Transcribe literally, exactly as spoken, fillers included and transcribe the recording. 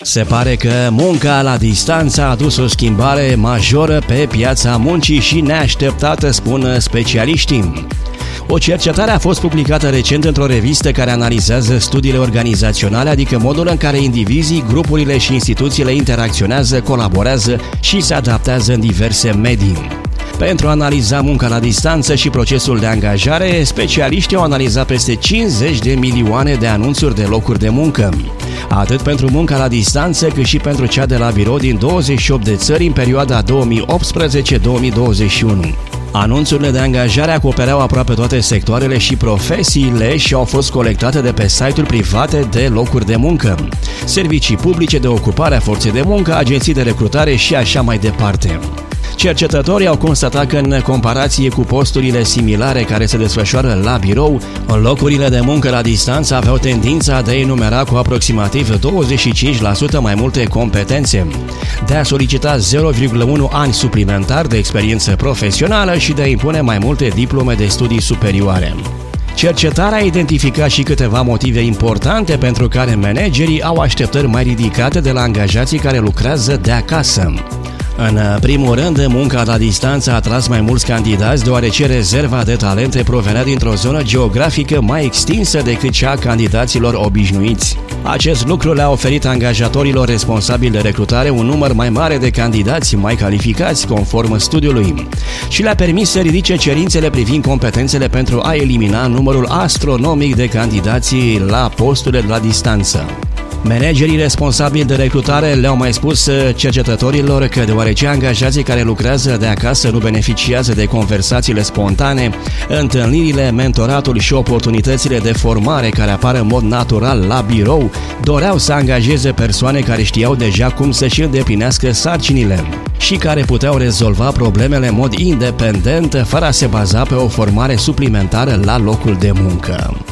Se pare că munca la distanță a adus o schimbare majoră pe piața muncii și neașteptată, spun specialiștii. O cercetare a fost publicată recent într-o revistă care analizează studiile organizaționale, adică modul în care indivizii, grupurile și instituțiile interacționează, colaborează și se adaptează în diverse medii. Pentru a analiza munca la distanță și procesul de angajare, specialiștii au analizat peste cincizeci de milioane de anunțuri de locuri de muncă, atât pentru munca la distanță cât și pentru cea de la birou din douăzeci și opt de țări în perioada două mii optsprezece două mii douăzeci și unu. Anunțurile de angajare acopereau aproape toate sectoarele și profesiile și au fost colectate de pe site-uri private de locuri de muncă, servicii publice de ocupare a forței de muncă, agenții de recrutare și așa mai departe. Cercetătorii au constatat că în comparație cu posturile similare care se desfășoară la birou, locurile de muncă la distanță aveau tendința de a enumera cu aproximativ douăzeci și cinci la sută mai multe competențe, de a solicita zero virgulă unu ani suplimentar de experiență profesională și de a impune mai multe diplome de studii superioare. Cercetarea a identificat și câteva motive importante pentru care managerii au așteptări mai ridicate de la angajații care lucrează de acasă. În primul rând, munca la distanță a atras mai mulți candidați deoarece rezerva de talente provenea dintr-o zonă geografică mai extinsă decât cea a candidaților obișnuiți. Acest lucru le-a oferit angajatorilor responsabili de recrutare un număr mai mare de candidați mai calificați conform studiului și le-a permis să ridice cerințele privind competențele pentru a elimina numărul astronomic de candidați la posturile la distanță. Managerii responsabili de recrutare le-au mai spus cercetătorilor că deoarece angajații care lucrează de acasă nu beneficiază de conversațiile spontane, întâlnirile, mentoratul și oportunitățile de formare care apar în mod natural la birou, doreau să angajeze persoane care știau deja cum să-și îndeplinească sarcinile și care puteau rezolva problemele în mod independent, fără a se baza pe o formare suplimentară la locul de muncă.